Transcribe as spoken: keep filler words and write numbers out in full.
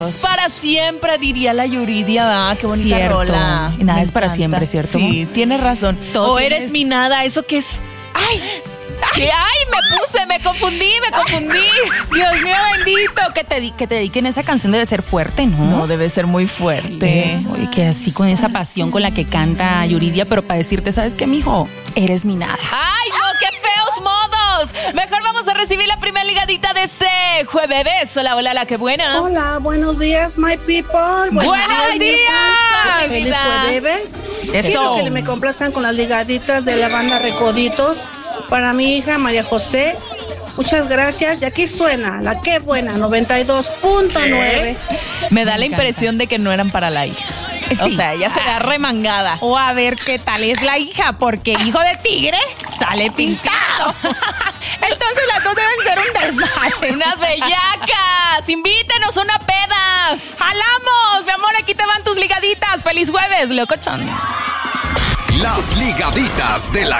Para siempre, diría la Yuridia, ¿verdad? Qué bonita Cierto. rola. Y nada Me es para encanta. siempre, ¿cierto? Sí, tienes razón. Todo o tienes- eres mi nada, eso que es... ¡Ay! ¡Ay! ¡Ay! Me puse, me confundí, me confundí. Dios mío bendito, que te, di- que te dediquen esa canción debe ser fuerte, ¿no? No, debe ser muy fuerte. Oye, que así con esa pasión con la que canta Yuridia, pero para decirte, ¿sabes qué, mijo? Eres mi nada. ¡Ay, no! ¡Qué feos modos! Mejor vamos a recibir la primera ligadita de este jueves. Hola, hola, la que buena. Hola, buenos días, my people. ¡Buenos mi días! casa. Feliz Vida. jueves. Eso. Quiero que me complazcan con las ligaditas de la banda Recoditos para mi hija María José. Muchas gracias. Y aquí suena la que buena, noventa y dos punto nueve. Me da Me la encanta. impresión de que no eran para la hija. Sí. O sea, ella se da remangada. O a ver qué tal es la hija, porque hijo de tigre sale pintado. Entonces las dos deben ser un desmadre. ¡Unas bellacas! ¡Invítenos una peda! ¡Jalamos! Mi amor, aquí te van tus ligaditas. ¡Feliz jueves, locochón! Las ligaditas de la